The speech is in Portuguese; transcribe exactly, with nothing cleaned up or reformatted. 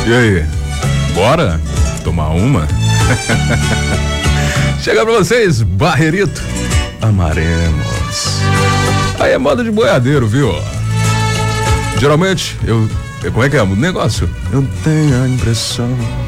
E aí? Bora tomar uma? Chega pra vocês, Barrerito. Amaremos. Aí é moda de boiadeiro, viu? Geralmente, eu... Como é que é o negócio? Eu tenho a impressão